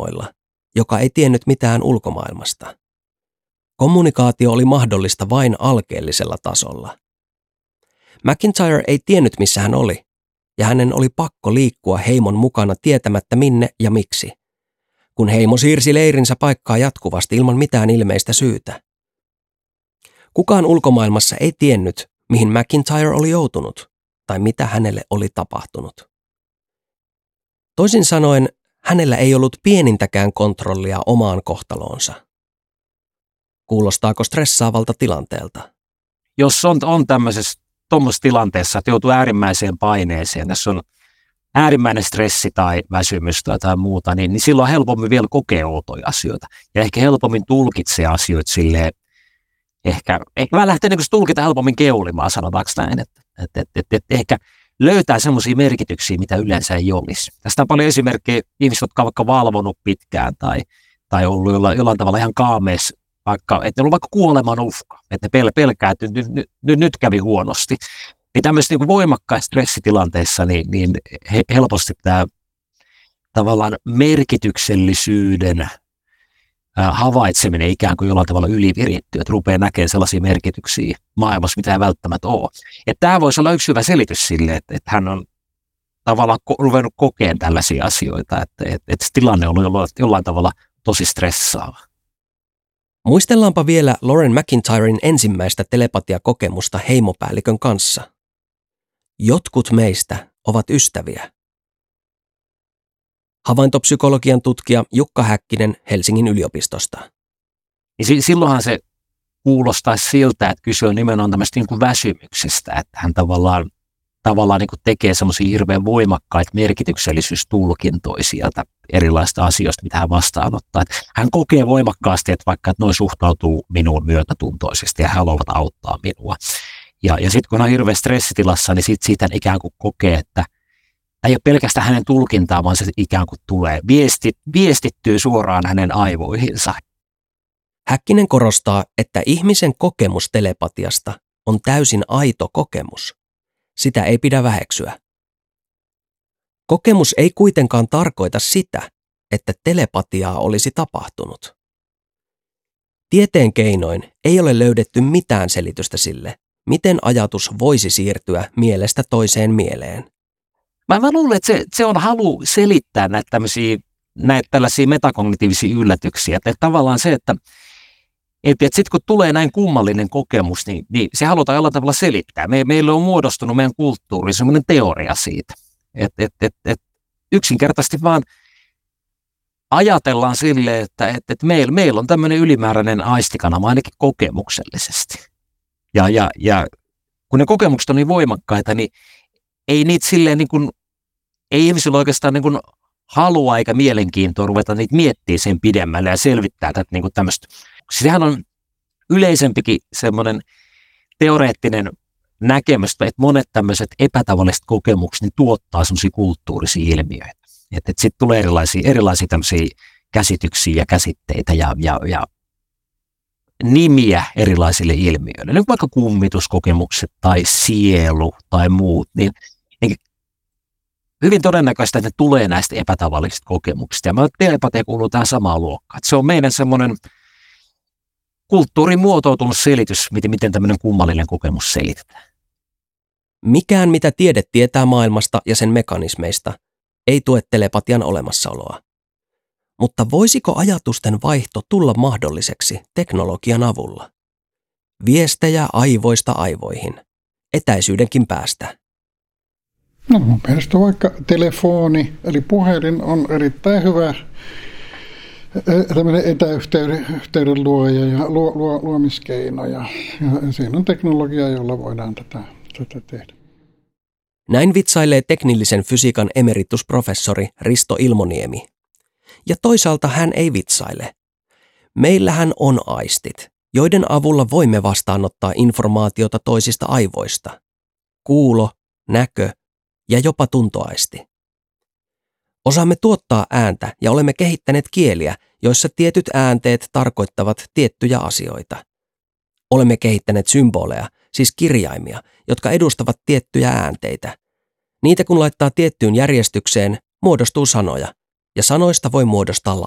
hermoilla, joka ei tiennyt mitään ulkomaailmasta. Kommunikaatio oli mahdollista vain alkeellisella tasolla. McIntyre ei tiennyt, missä hän oli, ja hänen oli pakko liikkua heimon mukana tietämättä minne ja miksi, kun heimo siirsi leirinsä paikkaa jatkuvasti ilman mitään ilmeistä syytä. Kukaan ulkomaailmassa ei tiennyt, mihin McIntyre oli joutunut tai mitä hänelle oli tapahtunut. Toisin sanoen, hänellä ei ollut pienintäkään kontrollia omaan kohtaloonsa. Kuulostaako stressaavalta tilanteelta? Jos on tuommoisessa tilanteessa, että joutuu äärimmäiseen paineeseen, tässä on äärimmäinen stressi tai väsymys tai muuta, niin silloin helpommin vielä kokee outoja asioita. Ja ehkä helpommin tulkitsee asioita silleen, ehkä vähän lähtee niin tulkita helpommin keulimaan, sanotaanko näin, että ehkä löytää semmoisia merkityksiä, mitä yleensä ei olisi. Tästä on paljon esimerkkejä ihmisistä, jotka on vaikka valvonut pitkään tai ollut jollain tavalla ihan kaameessa, että ne on ollut vaikka kuoleman uhka, että ne pelkää, että nyt kävi huonosti. Niin tämmöisessä niin voimakkaissa stressitilanteissa niin helposti tämä tavallaan merkityksellisyyden havaitseminen ikään kuin jollain tavalla ylivirittyy, että rupeaa näkemään sellaisia merkityksiä maailmassa, mitä ei välttämättä ole. Että tämä voisi olla yksi hyvä selitys sille, että hän on tavallaan ruvennut kokeen tällaisia asioita, että se tilanne on ollut jollain tavalla tosi stressaava. Muistellaanpa vielä Lauren McIntyren ensimmäistä telepatiakokemusta heimopäällikön kanssa. Jotkut meistä ovat ystäviä. Havaintopsykologian tutkija Jukka Häkkinen Helsingin yliopistosta. Ja silloinhan se kuulostaisi siltä, että kyse on nimenomaan tämmöistä niin kuin väsymyksestä, että hän tavallaan niin kuin tekee semmoisia hirveän voimakkaita merkityksellisyystulkintoja sieltä erilaisista asioista, mitä hän vastaanottaa. Että hän kokee voimakkaasti, että vaikka että noi suhtautuu minuun myötätuntoisesti ja he haluavat auttaa minua. Ja sitten kun on hirveän stressitilassa, niin siitä ikään kuin kokee, että ei ole pelkästään hänen tulkintaa, vaan se ikään kuin tulee, viestittyy suoraan hänen aivoihinsa. Häkkinen korostaa, että ihmisen kokemus telepatiasta on täysin aito kokemus. Sitä ei pidä väheksyä. Kokemus ei kuitenkaan tarkoita sitä, että telepatiaa olisi tapahtunut. Tieteen keinoin ei ole löydetty mitään selitystä sille, miten ajatus voisi siirtyä mielestä toiseen mieleen. Mä luulen, että se on halu selittää näitä tällaisia metakognitiivisia yllätyksiä. Että tavallaan se, että sitten kun tulee näin kummallinen kokemus, niin se halutaan jollain tavalla selittää. Meillä on muodostunut meidän kulttuuriin semmoinen teoria siitä. Että yksinkertaisesti vaan ajatellaan silleen, että meillä on tämmöinen ylimääräinen aistikanava ainakin kokemuksellisesti. Ja kun ne kokemukset on niin voimakkaita, niin ei niitä silleen niin kuin, ei ihmisillä oikeastaan niin kuin halua eikä mielenkiintoa ruveta niitä miettiä sen pidemmälle ja selvittää tätä niin kuin tämmöistä. Sehän on yleisempikin semmoinen teoreettinen näkemys, että monet tämmöiset epätavalliset kokemukset niin tuottaa semmoisia kulttuurisia ilmiöitä. Että sitten tulee erilaisia tämmöisiä käsityksiä ja käsitteitä ja nimiä erilaisille ilmiöille. Nyt vaikka kummituskokemukset tai sielu tai muut, niin hyvin todennäköistä, että ne tulee näistä epätavallisista kokemuksista. Ja telepatia kuuluu tähän samaan luokkaan. Se on meidän semmoinen kulttuurin muotoutunut selitys, miten tämmöinen kummallinen kokemus selitetään. Mikään, mitä tiede tietää maailmasta ja sen mekanismeista, ei tue telepatian olemassaoloa. Mutta voisiko ajatusten vaihto tulla mahdolliseksi teknologian avulla? Viestejä aivoista aivoihin, etäisyydenkin päästä. No mun mielestä vaikka telefoni, eli puhelin on erittäin hyvä tämmöinen etäyhteyden luoja ja luomiskeino. Ja siinä on teknologia, jolla voidaan tätä tehdä. Näin vitsailee teknillisen fysiikan emeritusprofessori Risto Ilmoniemi. Ja toisaalta hän ei vitsaile. Meillähän on aistit, joiden avulla voimme vastaanottaa informaatiota toisista aivoista. Kuulo, näkö ja jopa tuntoaisti. Osaamme tuottaa ääntä ja olemme kehittäneet kieliä, joissa tietyt äänteet tarkoittavat tiettyjä asioita. Olemme kehittäneet symboleja, siis kirjaimia, jotka edustavat tiettyjä äänteitä. Niitä kun laittaa tiettyyn järjestykseen, muodostuu sanoja, ja sanoista voi muodostaa